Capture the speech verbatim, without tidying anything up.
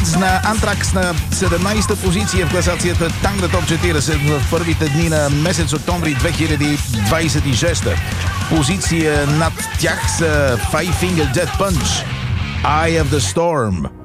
Kids на Anthrax на седемнадесета позиция в класацията Tango Top четиридесет в първите дни на месец октомври две хиляди двадесет и шеста. Позиция над тях са Five Finger Death Punch, Eye of the Storm.